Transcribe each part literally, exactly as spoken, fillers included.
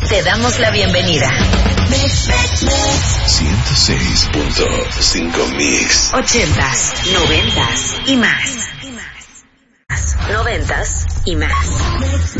Te damos la bienvenida. ciento seis punto cinco Mix. Ochentas, noventas y más. Noventas y más.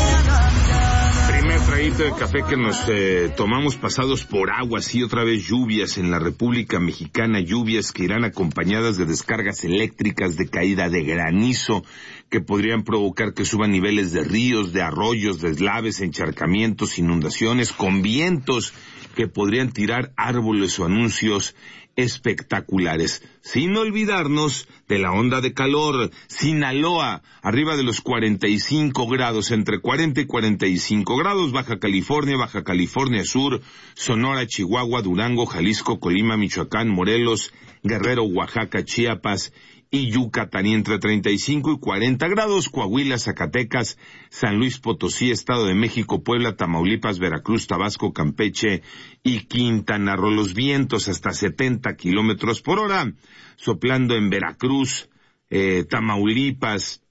Primer traguito de café que nos eh, tomamos pasados por aguas y otra vez lluvias en la República Mexicana, lluvias que irán acompañadas de descargas eléctricas, de caída de granizo, que podrían provocar que suban niveles de ríos, de arroyos, deslaves, encharcamientos, inundaciones, con vientos que podrían tirar árboles o anuncios espectaculares. Sin olvidarnos de la onda de calor. Sinaloa, arriba de los cuarenta y cinco grados, entre cuarenta y cuarenta y cinco grados, Baja California, Baja California Sur, Sonora, Chihuahua, Durango, Jalisco, Colima, Michoacán, Morelos, Guerrero, Oaxaca, Chiapas y Yucatán, y entre treinta y cinco y cuarenta grados, Coahuila, Zacatecas, San Luis Potosí, Estado de México, Puebla, Tamaulipas, Veracruz, Tabasco, Campeche y Quintana Roo. Los vientos hasta setenta kilómetros por hora, soplando en Veracruz, eh, Tamaulipas,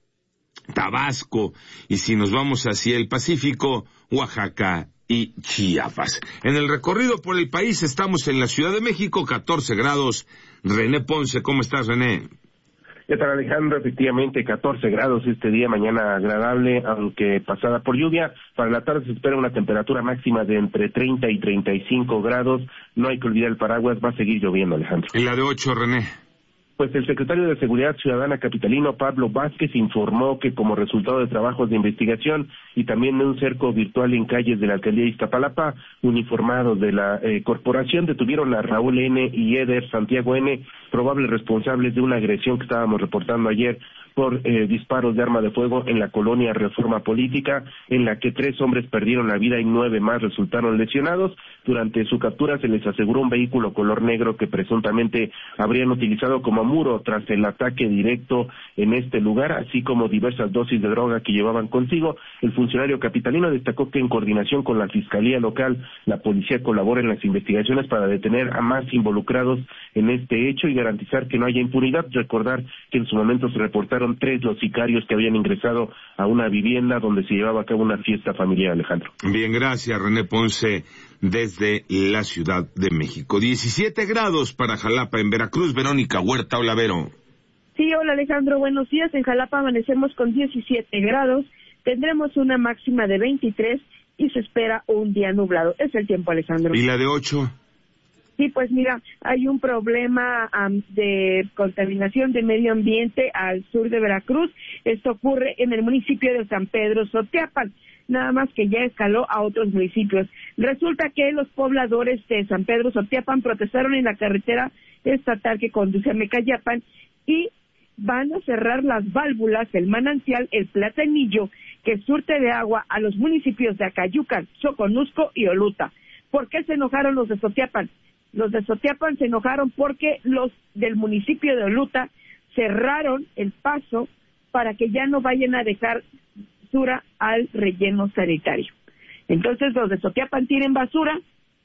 Tabasco, y si nos vamos hacia el Pacífico, Oaxaca y Chiapas. En el recorrido por el país estamos en la Ciudad de México, catorce grados. René Ponce, ¿cómo estás, René? ¿Qué tal, Alejandro? Efectivamente, catorce grados este día, mañana agradable, aunque pasada por lluvia. Para la tarde se espera una temperatura máxima de entre treinta y treinta y cinco grados. No hay que olvidar el paraguas, va a seguir lloviendo, Alejandro. ¿Y la de ocho, René? Pues el secretario de Seguridad Ciudadana capitalino, Pablo Vázquez, informó que como resultado de trabajos de investigación y también de un cerco virtual en calles de la alcaldía de Iztapalapa, uniformados de la eh, corporación detuvieron a Raúl N. y Eder Santiago N., probables responsables de una agresión que estábamos reportando ayer por eh, disparos de arma de fuego en la colonia Reforma Política, en la que tres hombres perdieron la vida y nueve más resultaron lesionados. Durante su captura se les aseguró un vehículo color negro que presuntamente habrían utilizado como muro tras el ataque directo en este lugar, así como diversas dosis de droga que llevaban consigo. El funcionario capitalino destacó que en coordinación con la Fiscalía Local, la policía colabora en las investigaciones para detener a más involucrados en este hecho y garantizar que no haya impunidad. Recordar que en su momento se reportaron tres los sicarios que habían ingresado a una vivienda donde se llevaba a cabo una fiesta familiar, Alejandro. Bien, gracias, René Ponce, desde la Ciudad de México. diecisiete grados para Jalapa, en Veracruz. Verónica Huerta, hola, Vero. Sí, hola, Alejandro, buenos días. En Jalapa amanecemos con diecisiete grados, tendremos una máxima de veintitrés y se espera un día nublado. Es el tiempo, Alejandro. ¿Y la de ocho? Sí, pues mira, hay un problema um, de contaminación de medio ambiente al sur de Veracruz. Esto ocurre en el municipio de San Pedro Sotiapan, nada más que ya escaló a otros municipios. Resulta que los pobladores de San Pedro Sotiapan protestaron en la carretera estatal que conduce a Mecayapan y van a cerrar las válvulas del manantial El Platanillo, que surte de agua a los municipios de Acayucan, Soconusco y Oluta. ¿Por qué se enojaron los de Sotiapan? Los de Sotiapan se enojaron porque los del municipio de Oluta cerraron el paso para que ya no vayan a dejar basura al relleno sanitario. Entonces los de Sotiapan tienen basura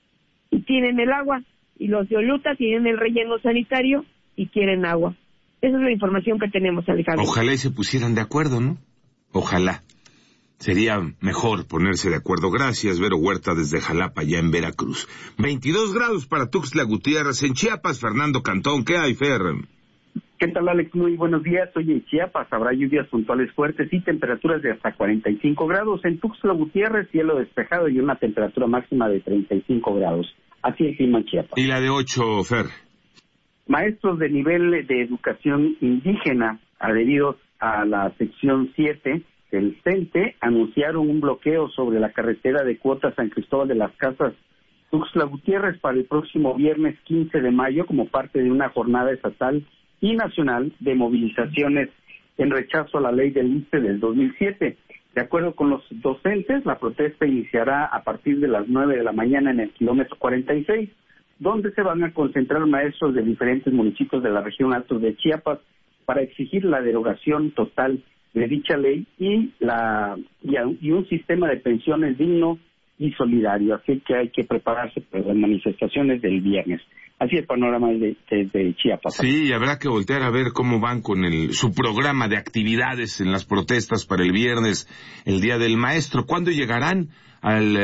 y tienen el agua, y los de Oluta tienen el relleno sanitario y quieren agua. Esa es la información que tenemos, Alejandro. Ojalá y se pusieran de acuerdo, ¿no? Ojalá. Sería mejor ponerse de acuerdo. Gracias, Vero Huerta, desde Jalapa, ya en Veracruz. veintidós grados para Tuxtla Gutiérrez. En Chiapas, Fernando Cantón, ¿qué hay, Fer? ¿Qué tal, Alex? Muy buenos días. Hoy en Chiapas habrá lluvias puntuales fuertes y temperaturas de hasta cuarenta y cinco grados. En Tuxtla Gutiérrez, cielo despejado y una temperatura máxima de treinta y cinco grados. Así el clima en Chiapas. ¿Y la de ocho, Fer? Maestros de nivel de educación indígena adheridos a la sección siete del CENTE anunciaron un bloqueo sobre la carretera de Cuota San Cristóbal de las Casas Tuxtla Gutiérrez para el próximo viernes quince de mayo como parte de una jornada estatal y nacional de movilizaciones en rechazo a la ley del I S S S E del dos mil siete. De acuerdo con los docentes, la protesta iniciará a partir de las nueve de la mañana en el kilómetro cuarenta y seis, donde se van a concentrar maestros de diferentes municipios de la región Altos de Chiapas para exigir la derogación total de dicha ley y la y, a, y un sistema de pensiones digno y solidario. Así que hay que prepararse para las manifestaciones del viernes. Así el panorama de, de, de Chiapas. Sí, habrá que voltear a ver cómo van con el su programa de actividades en las protestas para el viernes, el Día del Maestro. ¿Cuándo llegarán al